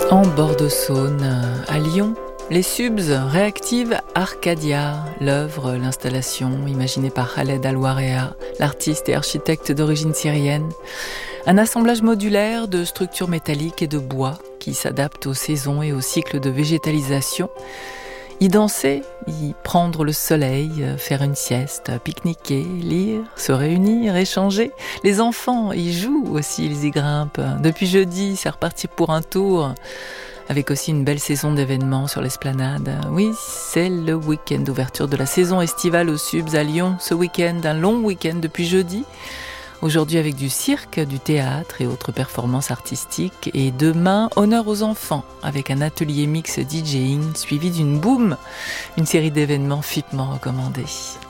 En bord de Saône, à Lyon, les Subs réactivent Arcadia, l'œuvre, l'installation imaginée par Khaled Al-Warea, l'artiste et architecte d'origine syrienne. Un assemblage modulaire de structures métalliques et de bois qui s'adaptent aux saisons et aux cycles de végétalisation. Y danser, y prendre le soleil, faire une sieste, pique-niquer, lire, se réunir, échanger. Les enfants y jouent aussi, ils y grimpent. Depuis jeudi, c'est reparti pour un tour, avec aussi une belle saison d'événements sur l'esplanade. Oui, c'est le week-end d'ouverture de la saison estivale aux Subs à Lyon. Ce week-end, un long week-end depuis jeudi. Aujourd'hui avec du cirque, du théâtre et autres performances artistiques. Et demain, honneur aux enfants, avec un atelier mix DJing suivi d'une boom, une série d'événements FIPement recommandés.